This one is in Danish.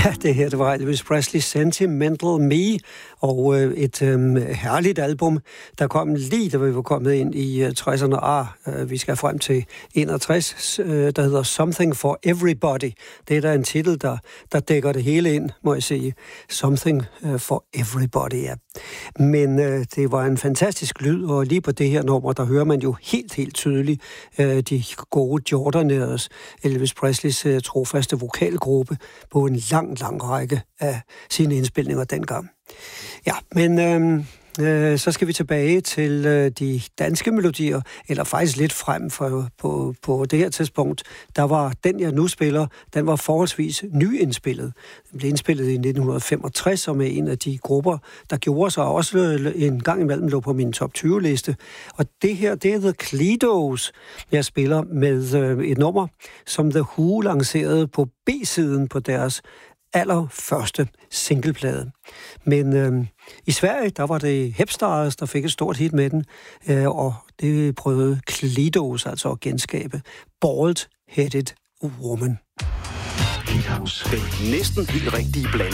Ja, det her, det var Elvis Presley, Sentimental Me, og et herligt album, der kom lige, da vi var kommet ind i 60'erne. Vi skal frem til 61, der hedder Something for Everybody. Det er der en titel, der dækker det hele ind, må jeg sige. Something for Everybody, ja. Men det var en fantastisk lyd, og lige på det her nummer, der hører man jo helt tydeligt de gode Jordanaires, Elvis Presleys trofaste vokalgruppe, på en lang række af sine indspilninger dengang. Ja, men så skal vi tilbage til de danske melodier, eller faktisk lidt frem på det her tidspunkt. Der var den, jeg nu spiller, den var forholdsvis nyindspillet. Den blev indspillet i 1965, og med en af de grupper, der gjorde sig også en gang imellem lå på min top 20-liste. Og det her, det er The Kledos, jeg spiller med et nummer, som The Who lancerede på B-siden på deres allerførste singleplade. Men i Sverige, der var det Hepstars, der fik et stort hit med den, og det prøvede Kledos altså at genskabe. Bald-Headed Woman. Den næsten helt rigtige blanding